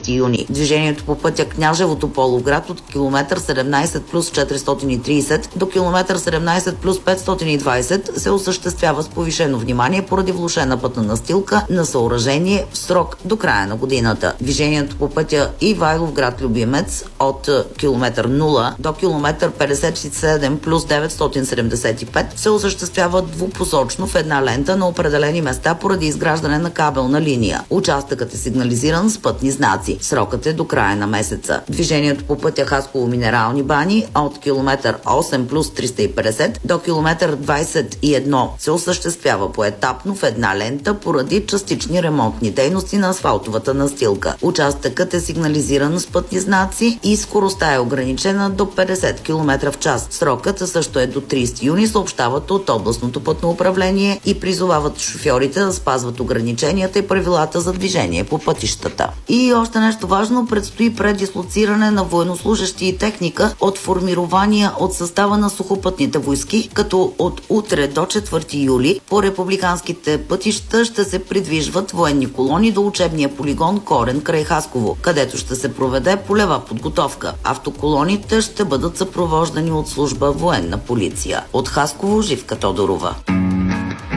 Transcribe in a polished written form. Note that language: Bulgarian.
30 юни. Движението по пътя Княжево-Тополовград от километър 17 плюс 430 до километър 17 плюс 520 се осъществява с повишено внимание поради влошена пътна настилка на съоръжение в срок до края на годината. Движението по пътя Ивайловград-Любимец от километър 0 до километър 57 плюс 975 се осъществява двупосочно в една лента на определени места поради изграждане на кабелна линия. Участъкът е сигнализиран с пътни знаци. Срокът е до края на месеца. Движението по пътя Хасково-Минерални бани от километър 8 плюс 350 до километър 21 се осъществява поетапно в една лента поради частични ремонтни дейности на асфалтовата настилка. Участъкът е сигнализиран с пътни знаци и скоростта е ограничена до 50 км в час. Срокът също е до 30 юни, съобщават от областното пътно управление и призовават шофьорите да спазват ограниченията и правилата за движение по пътищата. И още нещо важно, предстои предислоциране на военнослужащи и техника от формирования от състава на сухопътните войски, като от утре до 4 юли по републиканските пътища ще се придвижват военни колони до учебния полигон Корен край Хасково, където ще се проведе полева подготовка. Автоколоните ще бъдат съпровождани от служба военна полиция. От Хасково, Живка Тодорова.